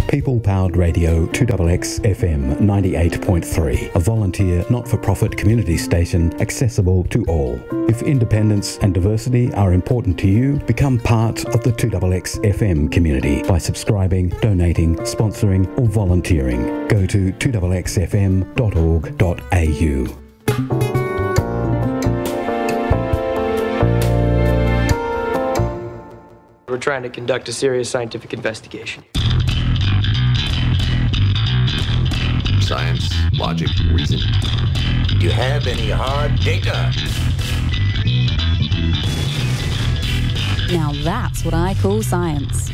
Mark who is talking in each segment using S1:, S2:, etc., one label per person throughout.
S1: People-powered radio 2XX FM 98.3, a volunteer not-for-profit community station accessible to all. If independence and diversity are important to you, become part of the 2XX FM community by subscribing, donating, sponsoring or volunteering. Go to 2xxfm.org.au.
S2: We're trying to conduct a serious scientific investigation.
S3: Science, logic, reason.
S4: Do you have any hard data?
S5: Now that's what I call science.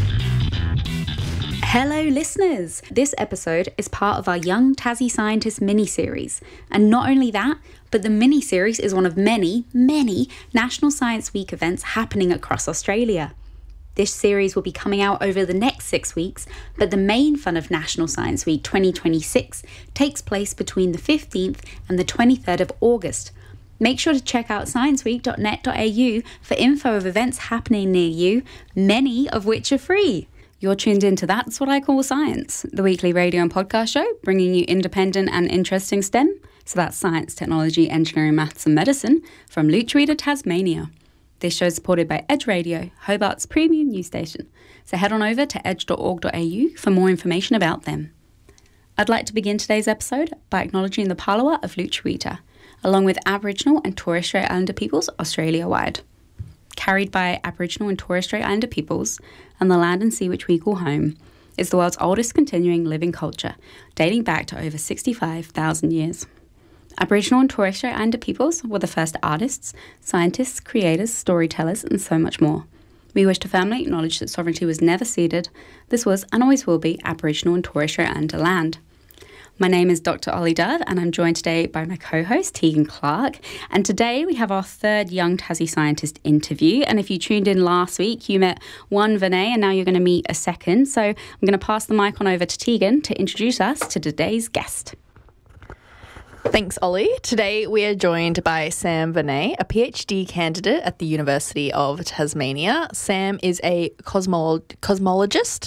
S5: Hello listeners! This episode is part of our Young Tassie Scientist mini-series. And not only that, but the mini-series is one of many, many National Science Week events happening across Australia. This series will be coming out over the next 6 weeks, but the main fun of National Science Week 2026 takes place between the 15th and the 23rd of August. Make sure to check out scienceweek.net.au for info of events happening near you, many of which are free. You're tuned into That's What I Call Science, the weekly radio and podcast show bringing you independent and interesting STEM, so that's science, technology, engineering, maths and medicine, from Lutruwita, Tasmania. This show is supported by Edge Radio, Hobart's premium news station. So head on over to edge.org.au for more information about them. I'd like to begin today's episode by acknowledging the Palawa of Lutruwita, along with Aboriginal and Torres Strait Islander peoples Australia-wide. Carried by Aboriginal and Torres Strait Islander peoples, and the land and sea which we call home, is the world's oldest continuing living culture, dating back to over 65,000 years. Aboriginal and Torres Strait Islander peoples were the first artists, scientists, creators, storytellers, and so much more. We wish to firmly acknowledge that sovereignty was never ceded. This was and always will be Aboriginal and Torres Strait Islander land. My name is Dr. Ollie Dove, and I'm joined today by my co-host, Tegan Clark. And today we have our third Young Tassie Scientist interview. And if you tuned in last week, you met one Vinay, and now you're going to meet a second. So I'm going to pass the mic on over to Tegan to introduce us to today's guest.
S6: Thanks, Ollie. Today we are joined by Sam Vinay, a PhD candidate at the University of Tasmania. Sam is a cosmologist,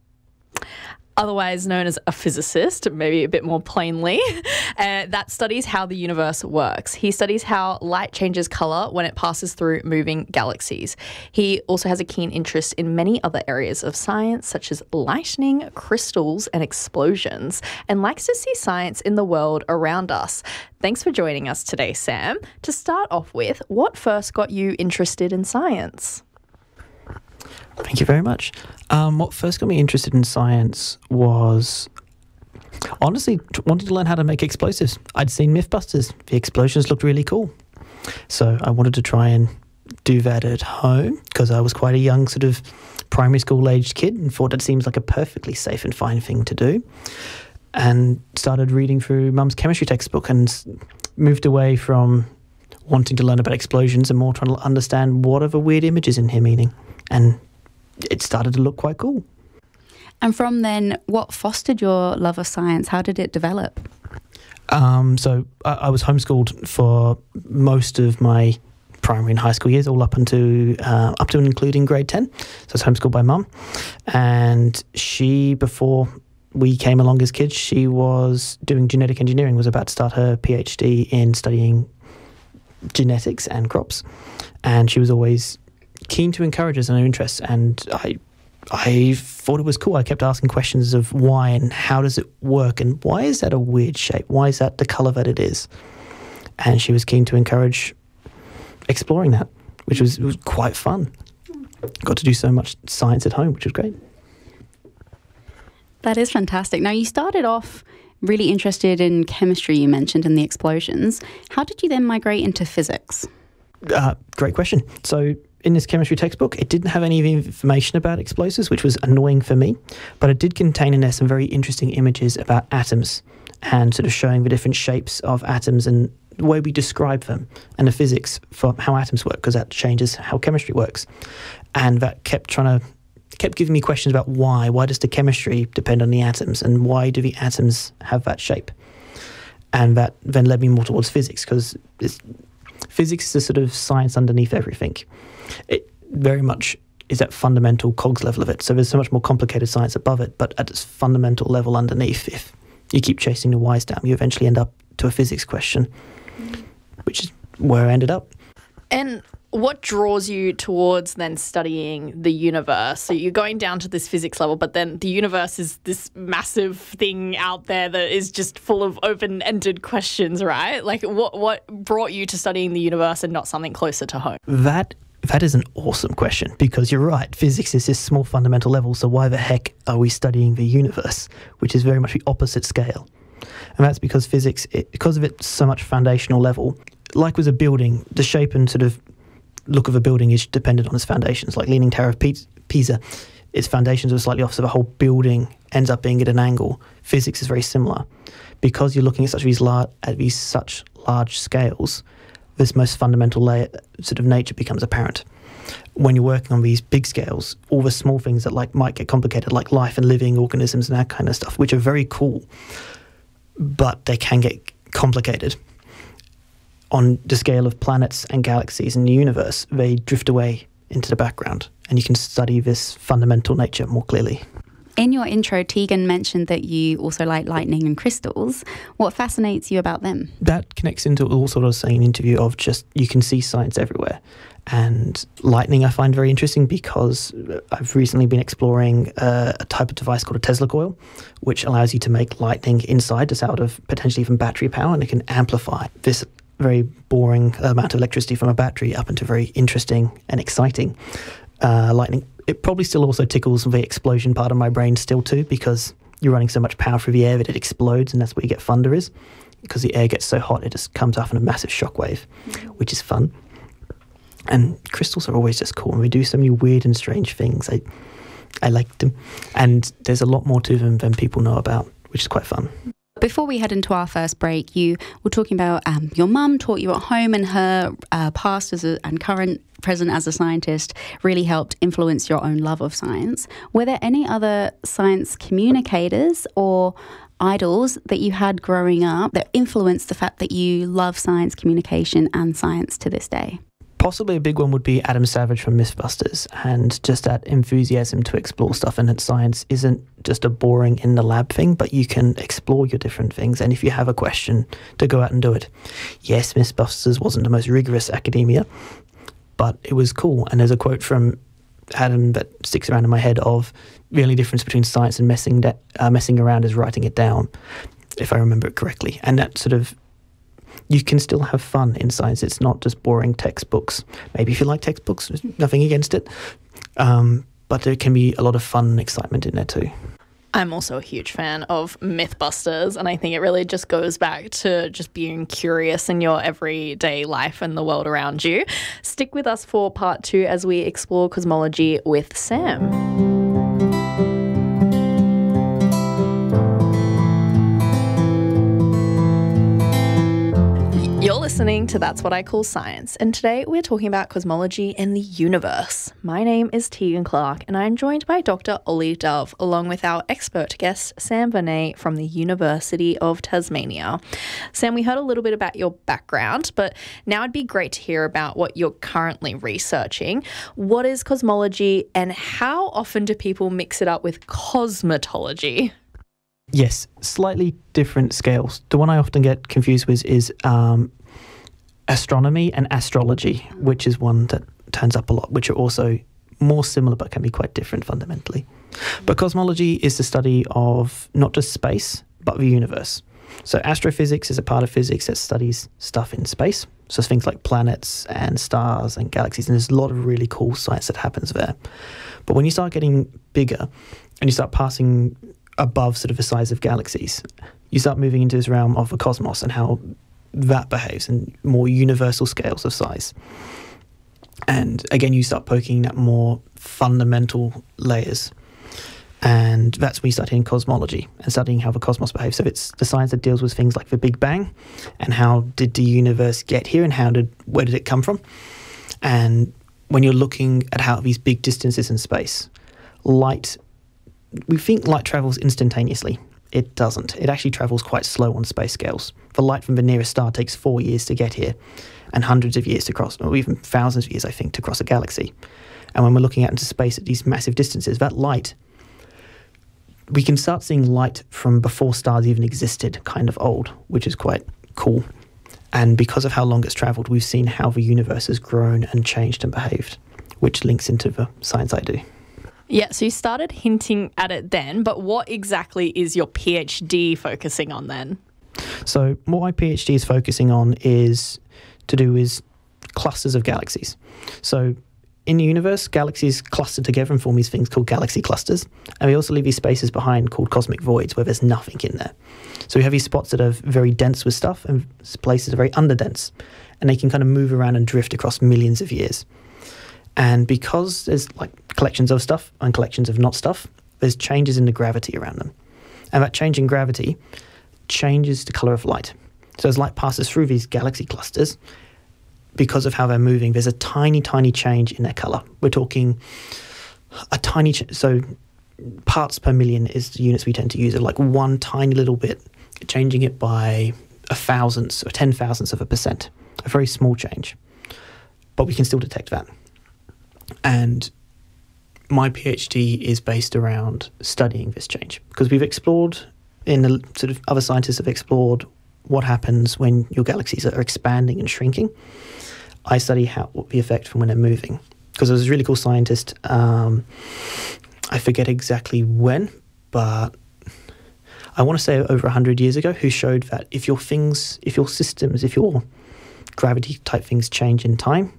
S6: otherwise known as a physicist, maybe a bit more plainly, that studies how the universe works. He studies how light changes colour when it passes through moving galaxies. He also has a keen interest in many other areas of science, such as lightning, crystals and explosions, and likes to see science in the world around us. Thanks for joining us today, Sam. To start off with, what first got you interested in science?
S7: Thank you very much. What first got me interested in science was honestly wanting to learn how to make explosives. I'd seen Mythbusters. The explosions looked really cool. So I wanted to try and do that at home because I was quite a young sort of primary school aged kid and thought it seems like a perfectly safe and fine thing to do. And started reading through Mum's chemistry textbook and moved away from wanting to learn about explosions and more trying to understand what are the weird images in here meaning. And it started to look quite cool.
S5: And from then, what fostered your love of science? How did it develop?
S7: So I was homeschooled for most of my primary and high school years, all up to and including grade 10. So I was homeschooled by Mum. And she, before we came along as kids, she was doing genetic engineering, was about to start her PhD in studying genetics and crops. And she was always keen to encourage us in our interests, and I thought it was cool. I kept asking questions of why and how does it work and why is that a weird shape? Why is that the colour that it is? And she was keen to encourage exploring that, which was quite fun. Got to do so much science at home, which was great.
S5: That is fantastic. Now, you started off really interested in chemistry, you mentioned, and the explosions. How did you then migrate into physics?
S7: Great question. So in this chemistry textbook, it didn't have any information about explosives, which was annoying for me, but it did contain in there some very interesting images about atoms and sort of showing the different shapes of atoms and the way we describe them and the physics for how atoms work, because that changes how chemistry works. And that kept giving me questions about why does the chemistry depend on the atoms and why do the atoms have that shape? And that then led me more towards physics, because physics is a sort of science underneath everything. It very much is at fundamental cogs level of it. So there's so much more complicated science above it, but at its fundamental level underneath, if you keep chasing the whys down, you eventually end up to a physics question, which is where I ended up.
S6: And what draws you towards then studying the universe? So you're going down to this physics level, but then the universe is this massive thing out there that is just full of open-ended questions, right? Like what brought you to studying the universe and not something closer to home?
S7: That is an awesome question, because you're right, physics is this small fundamental level, so why the heck are we studying the universe, which is very much the opposite scale? And that's because physics, because of its so much foundational level, like with a building, the shape and sort of look of a building is dependent on its foundations. Like Leaning Tower of Pisa, its foundations are slightly off, so the whole building ends up being at an angle. Physics is very similar. Because you're looking at such large scales, this most fundamental layer, sort of nature becomes apparent. When you're working on these big scales, all the small things that might get complicated, like life and living organisms and that kind of stuff, which are very cool, but they can get complicated. On the scale of planets and galaxies in the universe, they drift away into the background, and you can study this fundamental nature more clearly.
S5: In your intro, Tegan mentioned that you also like lightning and crystals. What fascinates you about them?
S7: That connects into also what I was saying in the interview of just you can see science everywhere. And lightning I find very interesting because I've recently been exploring a type of device called a Tesla coil, which allows you to make lightning inside just out of potentially even battery power, and it can amplify this very boring amount of electricity from a battery up into very interesting and exciting lightning. It probably still also tickles the explosion part of my brain still too, because you're running so much power through the air that it explodes, and that's where you get thunder is, because the air gets so hot it just comes off in a massive shockwave, which is fun. And crystals are always just cool, and we do so many weird and strange things. I like them, and there's a lot more to them than people know about, which is quite fun.
S5: Before we head into our first break, you were talking about your mum taught you at home, and her past and current present as a scientist really helped influence your own love of science. Were there any other science communicators or idols that you had growing up that influenced the fact that you love science communication and science to this day?
S7: Possibly a big one would be Adam Savage from Mythbusters, and just that enthusiasm to explore stuff, and that science isn't just a boring in the lab thing, but you can explore your different things, and if you have a question, to go out and do it. Yes, Mythbusters wasn't the most rigorous academia, but it was cool. And there's a quote from Adam that sticks around in my head of the only difference between science and messing around is writing it down, if I remember it correctly. And that sort of, you can still have fun in science. It's not just boring textbooks. Maybe if you like textbooks, there's nothing against it. But there can be a lot of fun and excitement in there too.
S6: I'm also a huge fan of Mythbusters, and I think it really just goes back to just being curious in your everyday life and the world around you. Stick with us for part 2 as we explore cosmology with Sam. You're listening to That's What I Call Science, and today we're talking about cosmology and the universe. My name is Tegan Clark, and I'm joined by Dr. Ollie Dove, along with our expert guest, Sam Vernet from the University of Tasmania. Sam, we heard a little bit about your background, but now it'd be great to hear about what you're currently researching. What is cosmology, and how often do people mix it up with cosmetology?
S7: Yes, slightly different scales. The one I often get confused with is astronomy and astrology, which is one that turns up a lot, which are also more similar but can be quite different fundamentally. But cosmology is the study of not just space, but the universe. So astrophysics is a part of physics that studies stuff in space. So things like planets and stars and galaxies, and there's a lot of really cool science that happens there. But when you start getting bigger and you start passing above sort of the size of galaxies, you start moving into this realm of the cosmos and how that behaves in more universal scales of size. And again, you start poking at more fundamental layers. And that's when you start hitting cosmology and studying how the cosmos behaves. So it's the science that deals with things like the Big Bang and how did the universe get here and where did it come from? And when you're looking at how these big distances in space, we think light travels instantaneously. It doesn't. It actually travels quite slow on space scales. The light from the nearest star takes 4 years to get here and hundreds of years to cross, or even thousands of years, I think, to cross a galaxy. And when we're looking out into space at these massive distances, that light, we can start seeing light from before stars even existed, kind of old, which is quite cool. And because of how long it's travelled, we've seen how the universe has grown and changed and behaved, which links into the science I do.
S6: Yeah, so you started hinting at it then, but what exactly is your PhD focusing on then?
S7: So what my PhD is focusing on is to do with clusters of galaxies. So in the universe, galaxies cluster together and form these things called galaxy clusters. And we also leave these spaces behind called cosmic voids where there's nothing in there. So we have these spots that are very dense with stuff and places that are very underdense. And they can kind of move around and drift across millions of years. And because there's like collections of stuff and collections of not stuff, there's changes in the gravity around them. And that change in gravity changes the colour of light. So as light passes through these galaxy clusters, because of how they're moving, there's a tiny, tiny change in their colour. We're talking a tiny... so parts per million is the units we tend to use, of like one tiny little bit, changing it by a thousandth or 10,000ths of a percent. A very small change. But we can still detect that. And my PhD is based around studying this change, because we've explored, in the sort of other scientists have explored what happens when your galaxies are expanding and shrinking. I study what the effect from when they're moving, because there was a really cool scientist, I forget exactly when, but I want to say over 100 years ago, who showed that if your gravity type things change in time,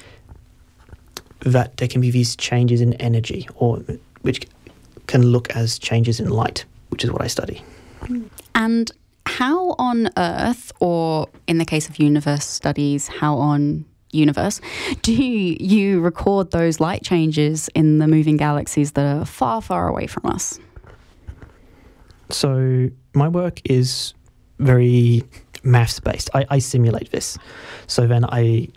S7: that there can be these changes in energy, or which can look as changes in light, which is what I study.
S5: And how on Earth, or in the case of universe studies, how on universe, do you record those light changes in the moving galaxies that are far, far away from us?
S7: So my work is very maths-based. I simulate this. So then I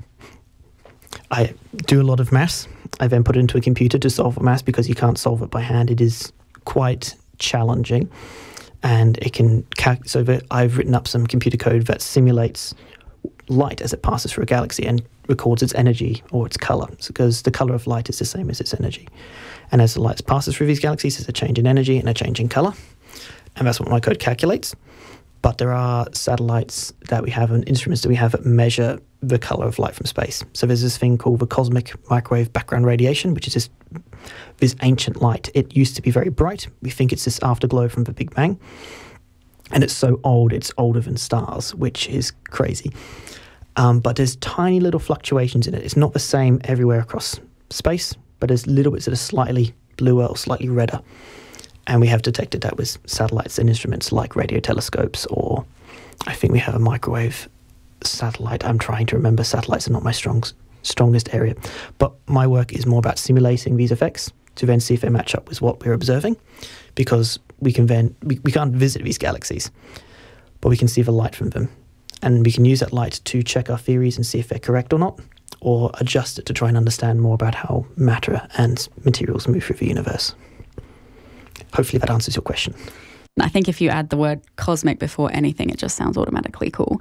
S7: do a lot of maths. I then put it into a computer to solve maths, because you can't solve it by hand. It is quite challenging. And it can so that I've written up some computer code that simulates light as it passes through a galaxy and records its energy or its colour, because the colour of light is the same as its energy. And as the light passes through these galaxies, there's a change in energy and a change in colour. And that's what my code calculates. But there are satellites that we have and instruments that we have that measure the colour of light from space. So there's this thing called the cosmic microwave background radiation, which is this ancient light. It used to be very bright. We think it's this afterglow from the Big Bang. And it's so old, it's older than stars, which is crazy. But there's tiny little fluctuations in it. It's not the same everywhere across space, but there's little bits that are slightly bluer or slightly redder. And we have detected that with satellites and instruments like radio telescopes, or I think we have a microwave satellite. I'm trying to remember. Satellites are not my strongest area. But my work is more about simulating these effects to then see if they match up with what we're observing, because we can then we can't visit these galaxies, but we can see the light from them. And we can use that light to check our theories and see if they're correct or not, or adjust it to try and understand more about how matter and materials move through the universe. Hopefully that answers your question.
S5: I think if you add the word cosmic before anything, it just sounds automatically cool.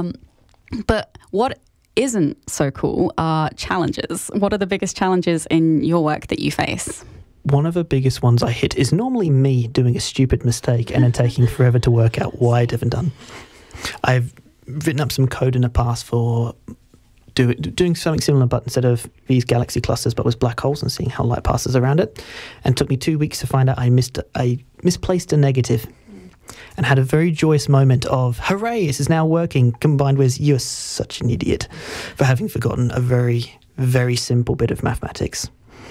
S5: But what isn't so cool are challenges. What are the biggest challenges in your work that you face?
S7: One of the biggest ones I hit is normally me doing a stupid mistake and then taking forever to work out why I'd ever done. I've written up some code in the past for doing something similar, but instead of these galaxy clusters, but with black holes and seeing how light passes around it. And it took me 2 weeks to find out I misplaced a negative, and had a very joyous moment of, hooray, this is now working, combined with, you're such an idiot for having forgotten a very, very simple bit of mathematics.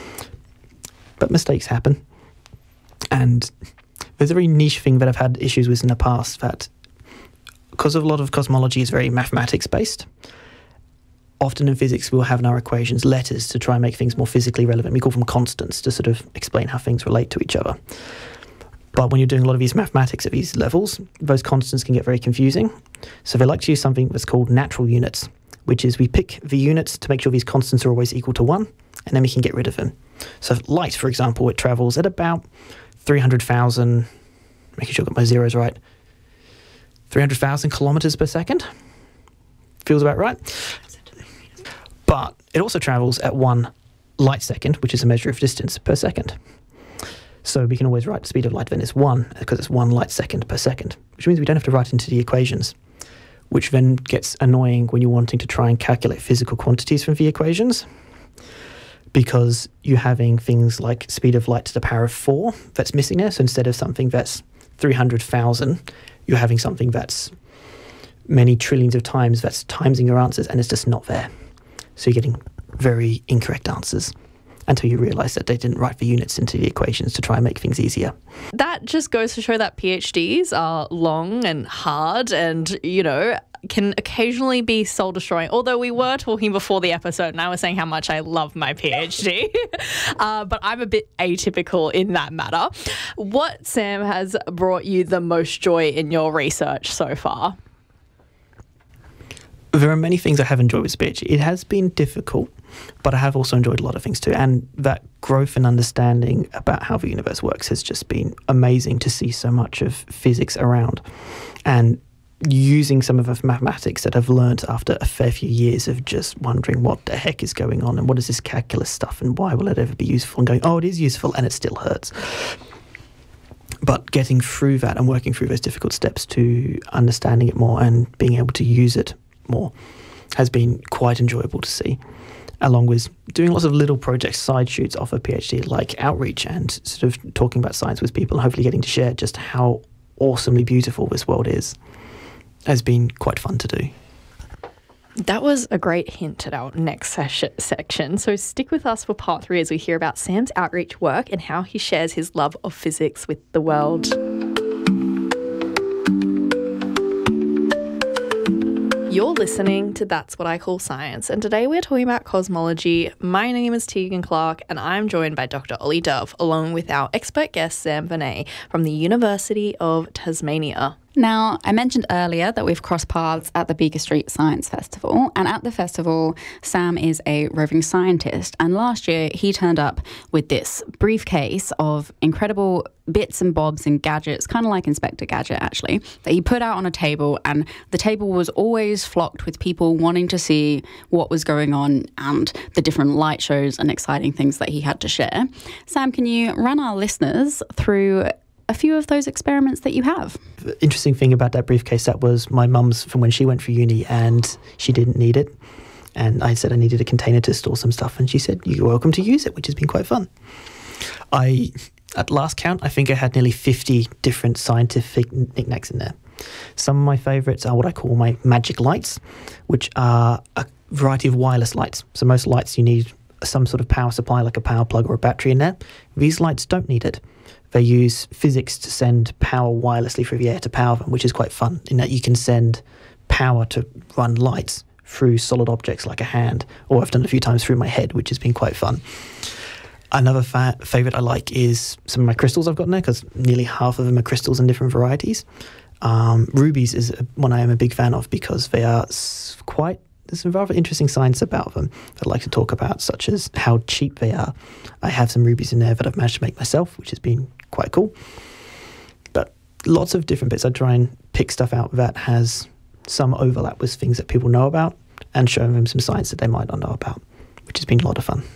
S7: But mistakes happen. And there's a very niche thing that I've had issues with in the past, that because a lot of cosmology is very mathematics-based, often in physics we'll have in our equations letters to try and make things more physically relevant. We call them constants to sort of explain how things relate to each other. But when you're doing a lot of these mathematics at these levels, those constants can get very confusing. So they like to use something that's called natural units, which is we pick the units to make sure these constants are always equal to 1, and then we can get rid of them. So light, for example, it travels at about 300,000, making sure I've got my zeros right, 300,000 kilometers per second. Feels about right. But it also travels at 1 light second, which is a measure of distance per second. So we can always write the speed of light then is 1, because it's 1 light second per second, which means we don't have to write into the equations, which then gets annoying when you're wanting to try and calculate physical quantities from the equations, because you're having things like speed of light to the power of 4 that's missing there. So instead of something that's 300,000, you're having something that's many trillions of times that's timesing your answers, and it's just not there. So you're getting very incorrect answers until you realise that they didn't write the units into the equations to try and make things easier.
S6: That just goes to show that PhDs are long and hard and, can occasionally be soul-destroying. Although we were talking before the episode and I was saying how much I love my PhD, but I'm a bit atypical in that matter. What, Sam, has brought you the most joy in your research so far?
S7: There are many things I have enjoyed with PhD. It has been difficult, but I have also enjoyed a lot of things too. And that growth and understanding about how the universe works has just been amazing to see so much of physics around. And using some of the mathematics that I've learned after a fair few years of just wondering what the heck is going on and what is this calculus stuff and why will it ever be useful, and going, oh, it is useful and it still hurts. But getting through that and working through those difficult steps to understanding it more and being able to use it more has been quite enjoyable to see, along with doing lots of little projects, side shoots off a PhD, like outreach and sort of talking about science with people and hopefully getting to share just how awesomely beautiful this world is, has been quite fun to do.
S6: That was a great hint at our next section. So stick with us for part 3 as we hear about Sam's outreach work and how he shares his love of physics with the world. You're listening to That's What I Call Science, and today we're talking about cosmology. My name is Tegan Clark, and I'm joined by Dr. Ollie Dove, along with our expert guest, Sam Vernay, from the University of Tasmania.
S5: Now, I mentioned earlier that we've crossed paths at the Beaker Street Science Festival, and at the festival, Sam is a roving scientist, and last year he turned up with this briefcase of incredible bits and bobs and gadgets, kind of like Inspector Gadget actually, that he put out on a table, and the table was always flocked with people wanting to see what was going on and the different light shows and exciting things that he had to share. Sam, can you run our listeners through a few of those experiments that you have?
S7: The interesting thing about that briefcase, that was my mum's from when she went for uni and she didn't need it. And I said I needed a container to store some stuff, and she said, you're welcome to use it, which has been quite fun. At last count, I think I had nearly 50 different scientific knickknacks in there. Some of my favourites are what I call my magic lights, which are a variety of wireless lights. So most lights you need some sort of power supply, like a power plug or a battery in there. These lights don't need it. They use physics to send power wirelessly through the air to power them, which is quite fun, in that you can send power to run lights through solid objects like a hand, or I've done it a few times through my head, which has been quite fun. Another favourite I like is some of my crystals I've got in there, because nearly half of them are crystals in different varieties. Rubies is one I am a big fan of because they are there's some rather interesting science about them that I like to talk about, such as how cheap they are. I have some rubies in there that I've managed to make myself, which has been quite cool. But lots of different bits. I try and pick stuff out that has some overlap with things that people know about and showing them some science that they might not know about, which has been a lot of fun.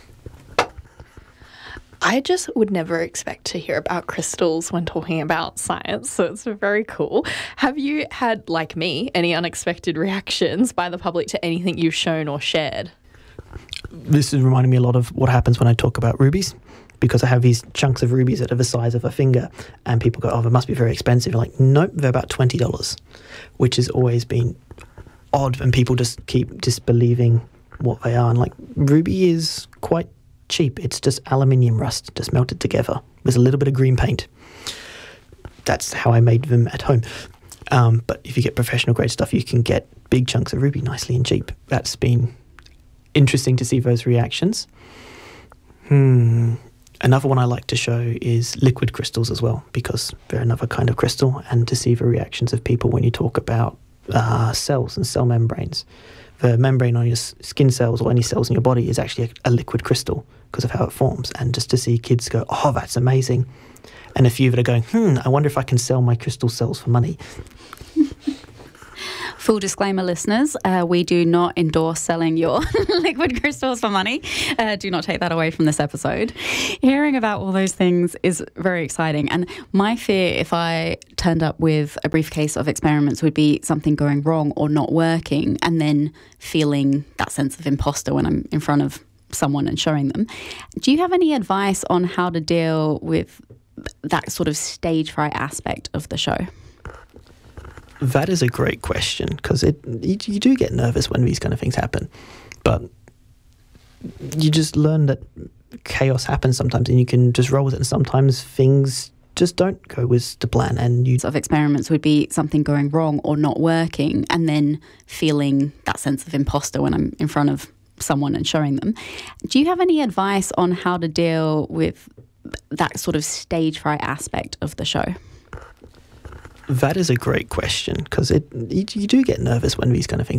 S6: I just would never expect to hear about crystals when talking about science, so it's very cool. Have you had, like me, any unexpected reactions by the public to anything you've shown or shared?
S7: This is reminding me a lot of what happens when I talk about rubies, because I have these chunks of rubies that are the size of a finger, and people go, oh, they must be very expensive. I'm like, nope, they're about $20, which has always been odd, and people just keep disbelieving what they are. And like, ruby is quite cheap. It's just aluminium rust, just melted together with a little bit of green paint. That's how I made them at home. But if you get professional grade stuff, you can get big chunks of ruby nicely and cheap. That's been interesting to see those reactions. Another one I like to show is liquid crystals as well, because they're another kind of crystal, and to see the reactions of people when you talk about cells and cell membranes. The membrane on your skin cells or any cells in your body is actually a liquid crystal because of how it forms. And just to see kids go, oh, that's amazing. And a few that are going, I wonder if I can sell my crystal cells for money.
S5: Full disclaimer, listeners, we do not endorse selling your liquid crystals for money. Do not take that away from this episode. Hearing about all those things is very exciting. And my fear, if I turned up with a briefcase of experiments, would be something going wrong or not working, and then feeling that sense of imposter when I'm in front of someone and showing them. Do you have any advice on how to deal with that sort of stage fright aspect of the show?
S7: That is a great question, because you do get nervous when these kind of things happen, but you just learn that chaos happens sometimes and you can just roll with it, and sometimes things just don't go with the plan. And
S5: Of experiments would be something going wrong or not working, and then feeling that sense of imposter when I'm in front of someone and showing them. Do you have any advice on how to deal with that sort of stage fright aspect of the show?
S7: That is a great question, because you do get nervous when these kind of things